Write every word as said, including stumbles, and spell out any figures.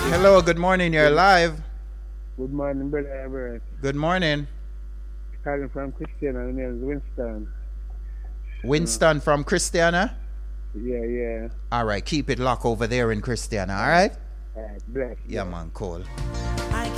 Hello, good morning. You're live. Good morning, brother Everett. Good morning. Calling from Christiana. My name is Winston. Winston uh, from Christiana? Yeah, yeah. All right, keep it locked over there in Christiana, all right? All right, bless. Yeah, man, cool.